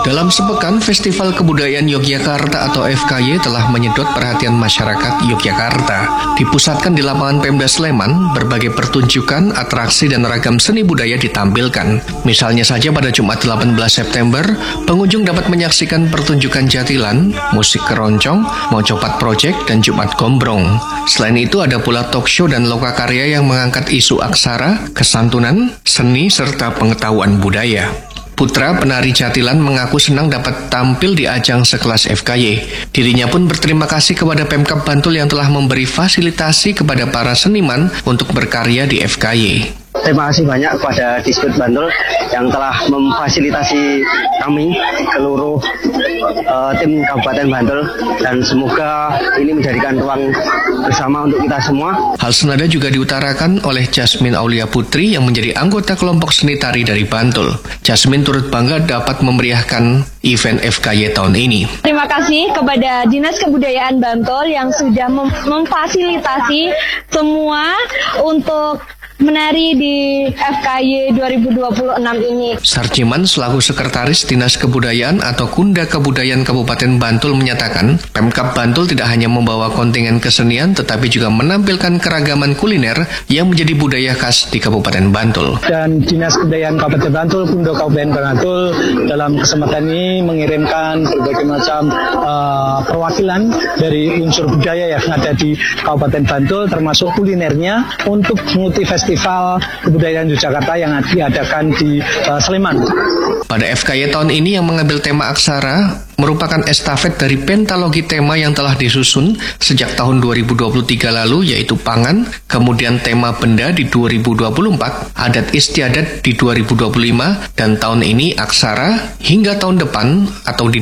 Dalam sepekan, Festival Kebudayaan Yogyakarta atau FKY telah menyedot perhatian masyarakat Yogyakarta. Dipusatkan di lapangan Pemda Sleman, berbagai pertunjukan, atraksi, dan ragam seni budaya ditampilkan. Misalnya saja pada Jumat 18 September, pengunjung dapat menyaksikan pertunjukan jatilan, musik keroncong, Mojopat Project, dan Jumat Gombrong. Selain itu, ada pula talk show dan lokakarya yang mengangkat isu aksara, kesantunan, seni, serta pengetahuan budaya. Putra penari jatilan mengaku senang dapat tampil di ajang sekelas FKY. Dirinya pun berterima kasih kepada Pemkab Bantul yang telah memberi fasilitasi kepada para seniman untuk berkarya di FKY. Terima kasih banyak kepada Disbud Bantul yang telah memfasilitasi kami seluruh tim Kabupaten Bantul, dan semoga ini menjadikan ruang bersama untuk kita semua. Hal senada juga diutarakan oleh Jasmine Aulia Putri yang menjadi anggota kelompok seni tari dari Bantul. Jasmine turut bangga dapat memeriahkan event FKY tahun ini. Terima kasih kepada Dinas Kebudayaan Bantul yang sudah memfasilitasi semua untuk menari di FKY 2026 ini. Sarjiman selaku Sekretaris Dinas Kebudayaan atau Kunda Kebudayaan Kabupaten Bantul menyatakan, Pemkab Bantul tidak hanya membawa kontingen kesenian tetapi juga menampilkan keragaman kuliner yang menjadi budaya khas di Kabupaten Bantul. Dan Dinas Kebudayaan Kabupaten Bantul, Kunda Kabupaten Bantul dalam kesempatan ini mengirimkan berbagai macam perwakilan dari unsur budaya yang ada di Kabupaten Bantul termasuk kulinernya untuk mengikuti Festival Kebudayaan Yogyakarta yang diadakan di Sleman. Pada FKY tahun ini yang mengambil tema aksara merupakan estafet dari pentalogi tema yang telah disusun sejak tahun 2023 lalu, yaitu pangan, kemudian tema benda di 2024, adat istiadat di 2025, dan tahun ini aksara hingga tahun depan atau di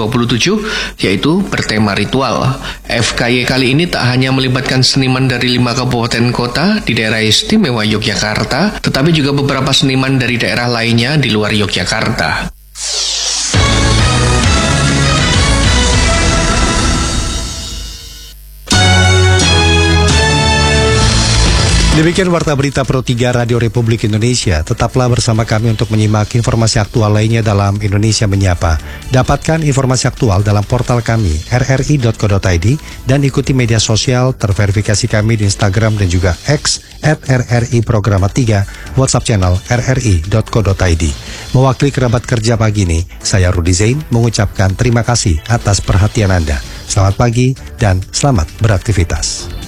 2027 yaitu bertema ritual. FKY kali ini tak hanya melibatkan seniman dari 5 kabupaten kota di daerah istimewa Yogyakarta, tetapi juga beberapa seniman dari daerah lainnya di luar Yogyakarta. Demikian Warta Berita Pro 3 Radio Republik Indonesia. Tetaplah bersama kami untuk menyimak informasi aktual lainnya dalam Indonesia Menyapa. Dapatkan informasi aktual dalam portal kami rri.co.id dan ikuti media sosial terverifikasi kami di Instagram dan juga X @RRI Programa 3, WhatsApp channel rri.co.id. Mewakili kerabat kerja pagi ini, saya Rudi Zain mengucapkan terima kasih atas perhatian Anda. Selamat pagi dan selamat beraktivitas.